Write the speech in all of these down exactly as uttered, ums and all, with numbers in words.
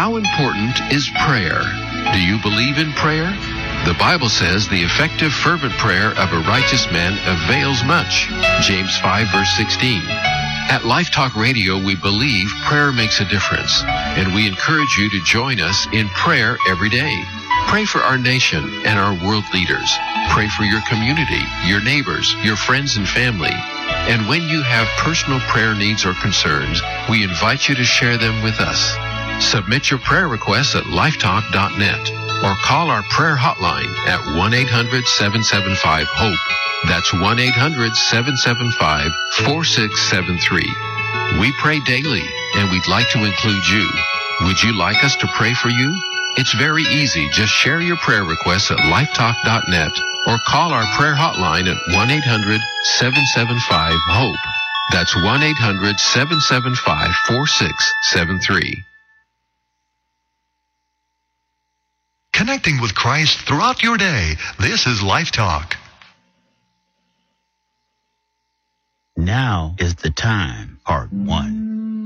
How important is prayer? Do you believe in prayer? The Bible says the effective fervent prayer of a righteous man avails much. James five verse sixteen. At Life Talk Radio, we believe prayer makes a difference, and we encourage you to join us in prayer every day. Pray for our nation and our world leaders. Pray for your community, your neighbors, your friends and family. And when you have personal prayer needs or concerns, we invite you to share them with us. Submit your prayer requests at lifetalk dot net or call our prayer hotline at one eight hundred seven seven five HOPE. That's one eight hundred seven seven five four six seven three. We pray daily, and we'd like to include you. Would you like us to pray for you? It's very easy. Just share your prayer requests at lifetalk dot net or call our prayer hotline at one eight hundred seven seven five HOPE. That's one eight hundred seven seven five four six seven three. Connecting with Christ throughout your day. This is Life Talk. Now is the time, part one.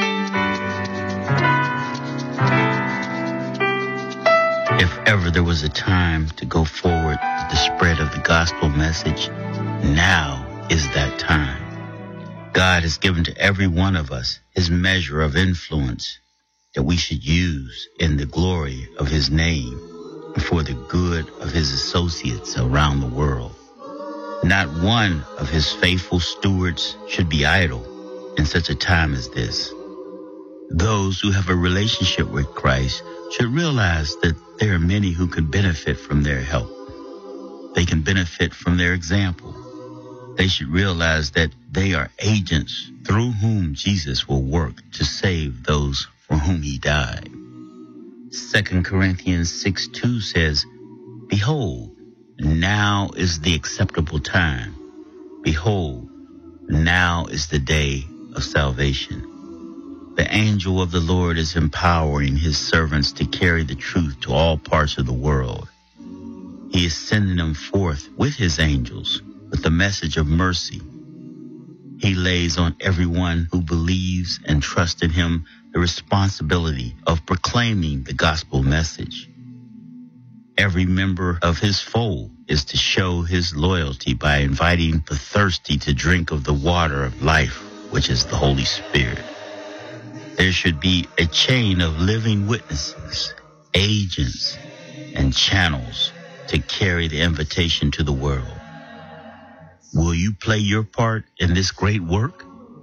If ever there was a time to go forward with the spread of the gospel message, now is that time. God has given to every one of us his measure of influence that we should use in the glory of his name and for the good of his associates around the world. Not one of his faithful stewards should be idle in such a time as this. Those who have a relationship with Christ should realize that there are many who can benefit from their help. They can benefit from their example. They should realize that they are agents through whom Jesus will work to save those for whom he died. Second Corinthians six two says, "Behold, now is the acceptable time. Behold, now is the day of salvation." The angel of the Lord is empowering his servants to carry the truth to all parts of the world. He is sending them forth with his angels with the message of mercy. He lays on everyone who believes and trusts in him the responsibility of proclaiming the gospel message. Every member of his fold is to show his loyalty by inviting the thirsty to drink of the water of life, which is the Holy Spirit. There should be a chain of living witnesses, agents, and channels to carry the invitation to the world. Will you play your part in this great work?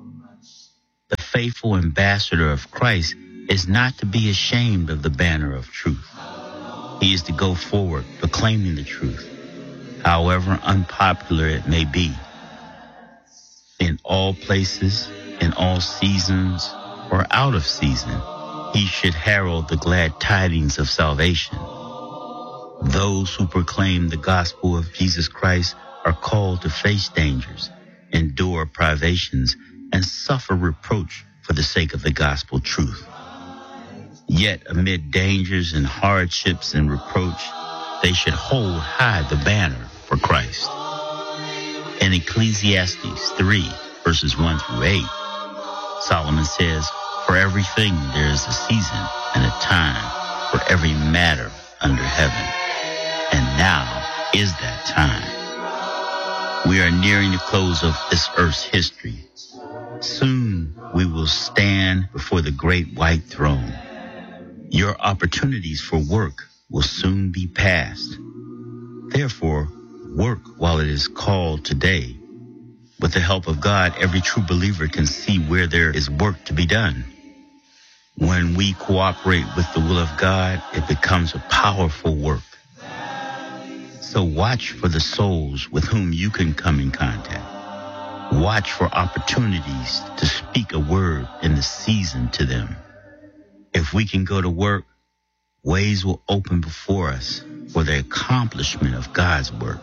The faithful ambassador of Christ is not to be ashamed of the banner of truth. He is to go forward proclaiming the truth, however unpopular it may be. In all places, in all seasons, or out of season, he should herald the glad tidings of salvation. Those who proclaim the gospel of Jesus Christ are called to face dangers, endure privations, and suffer reproach for the sake of the gospel truth. Yet amid dangers and hardships and reproach, they should hold high the banner for Christ. In Ecclesiastes three, verses one through eight, Solomon says, "For everything there is a season and a time for every matter under heaven. And now is that time." We are nearing the close of this earth's history. Soon we will stand before the great white throne. Your opportunities for work will soon be past. Therefore, work while it is called today. With the help of God, every true believer can see where there is work to be done. When we cooperate with the will of God, it becomes a powerful work. So watch for the souls with whom you can come in contact. Watch for opportunities to speak a word in the season to them. If we can go to work, ways will open before us for the accomplishment of God's work.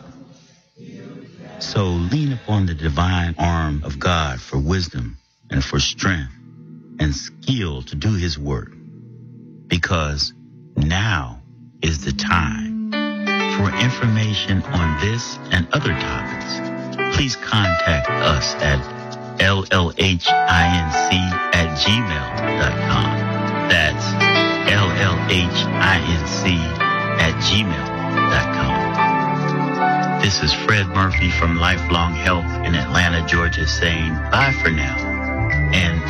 So lean upon the divine arm of God for wisdom and for strength and skill to do his work, because now is the time. For information on this and other topics, please contact us at L L H I N C at gmail dot com. That's L H I N C at gmail dot com. This is Fred Murphy from Lifelong Health in Atlanta, Georgia, saying bye for now. And